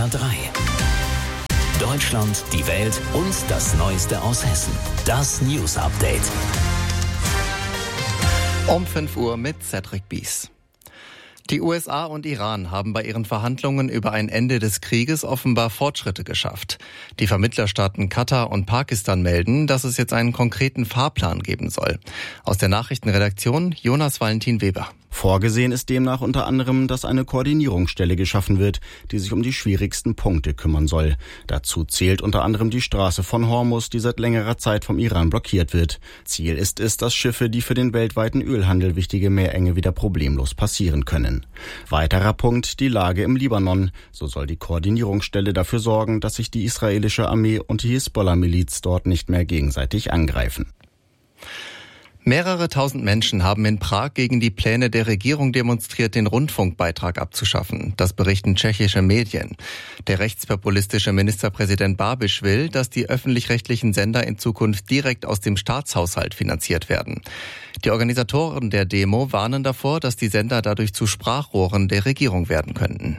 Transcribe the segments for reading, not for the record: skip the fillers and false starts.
HR3. Deutschland, die Welt und das Neueste aus Hessen. Das News Update. Um 5 Uhr mit Cedric Bies. Die USA und Iran haben bei ihren Verhandlungen über ein Ende des Krieges offenbar Fortschritte geschafft. Die Vermittlerstaaten Katar und Pakistan melden, dass es jetzt einen konkreten Fahrplan geben soll. Aus der Nachrichtenredaktion Jonas Valentin Weber. Vorgesehen ist demnach unter anderem, dass eine Koordinierungsstelle geschaffen wird, die sich um die schwierigsten Punkte kümmern soll. Dazu zählt unter anderem die Straße von Hormuz, die seit längerer Zeit vom Iran blockiert wird. Ziel ist es, dass Schiffe, die für den weltweiten Ölhandel wichtige Meerenge wieder problemlos passieren können. Weiterer Punkt, die Lage im Libanon. So soll die Koordinierungsstelle dafür sorgen, dass sich die israelische Armee und die Hisbollah-Miliz dort nicht mehr gegenseitig angreifen. Mehrere tausend Menschen haben in Prag gegen die Pläne der Regierung demonstriert, den Rundfunkbeitrag abzuschaffen. Das berichten tschechische Medien. Der rechtspopulistische Ministerpräsident Babiš will, dass die öffentlich-rechtlichen Sender in Zukunft direkt aus dem Staatshaushalt finanziert werden. Die Organisatoren der Demo warnen davor, dass die Sender dadurch zu Sprachrohren der Regierung werden könnten.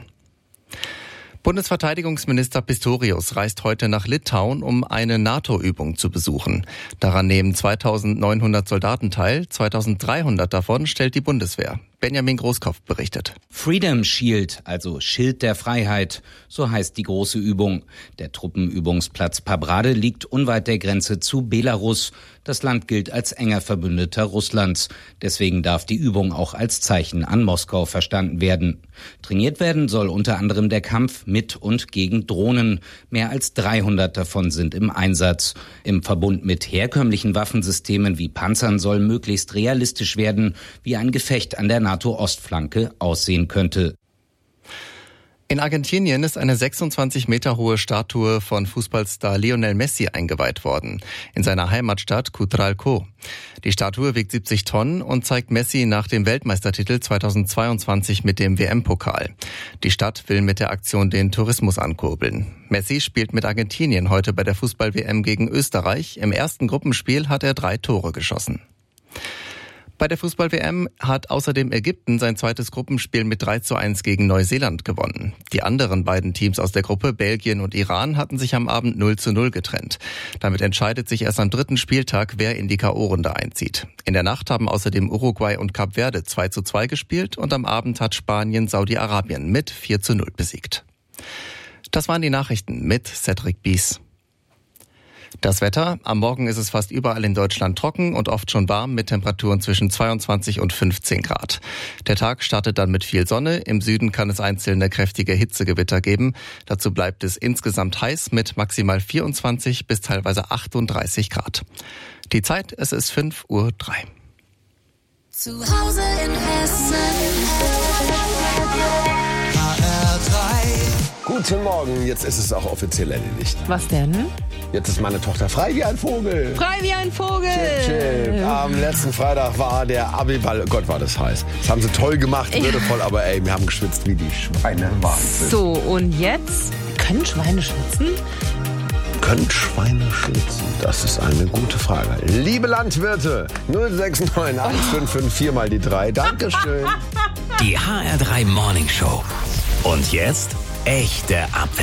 Bundesverteidigungsminister Pistorius reist heute nach Litauen, um eine NATO-Übung zu besuchen. Daran nehmen 2.900 Soldaten teil, 2.300 davon stellt die Bundeswehr. Benjamin Großkopf berichtet. Freedom Shield, also Schild der Freiheit, so heißt die große Übung. Der Truppenübungsplatz Pabrade liegt unweit der Grenze zu Belarus. Das Land gilt als enger Verbündeter Russlands. Deswegen darf die Übung auch als Zeichen an Moskau verstanden werden. Trainiert werden soll unter anderem der Kampf mit und gegen Drohnen. Mehr als 300 davon sind im Einsatz. Im Verbund mit herkömmlichen Waffensystemen wie Panzern soll möglichst realistisch werden, wie ein Gefecht an der NATO-Ostflanke aussehen könnte. In Argentinien ist eine 26 Meter hohe Statue von Fußballstar Lionel Messi eingeweiht worden, in seiner Heimatstadt Cutralcó. Die Statue wiegt 70 Tonnen und zeigt Messi nach dem Weltmeistertitel 2022 mit dem WM-Pokal. Die Stadt will mit der Aktion den Tourismus ankurbeln. Messi spielt mit Argentinien heute bei der Fußball-WM gegen Österreich. Im ersten Gruppenspiel hat er 3 Tore geschossen. Bei der Fußball-WM hat außerdem Ägypten sein zweites Gruppenspiel mit 3:1 gegen Neuseeland gewonnen. Die anderen beiden Teams aus der Gruppe, Belgien und Iran, hatten sich am Abend 0:0 getrennt. Damit entscheidet sich erst am 3. Spieltag, wer in die K.O.-Runde einzieht. In der Nacht haben außerdem Uruguay und Kap Verde 2:2 gespielt und am Abend hat Spanien Saudi-Arabien mit 4:0 besiegt. Das waren die Nachrichten mit Cedric Bies. Das Wetter. Am Morgen ist es fast überall in Deutschland trocken und oft schon warm mit Temperaturen zwischen 22 und 15 Grad. Der Tag startet dann mit viel Sonne. Im Süden kann es einzelne kräftige Hitzegewitter geben. Dazu bleibt es insgesamt heiß mit maximal 24 bis teilweise 38 Grad. Die Zeit, es ist 5:03 Uhr. Zu Hause in Hessen. Guten Morgen, jetzt ist es auch offiziell erledigt. Was denn? Jetzt ist meine Tochter frei wie ein Vogel. Frei wie ein Vogel! Chip, chip. Am letzten Freitag war der Abiball. Oh Gott, war das heiß. Das haben sie toll gemacht, würdevoll, aber ey, wir haben geschwitzt wie die Schweine. Wahnsinn. So, und jetzt? Können Schweine schwitzen? Können Schweine schwitzen? Das ist eine gute Frage. Liebe Landwirte, 069 155 4 mal die 3. Dankeschön. Die HR3 Morning Show. Und jetzt echte Abwechslung.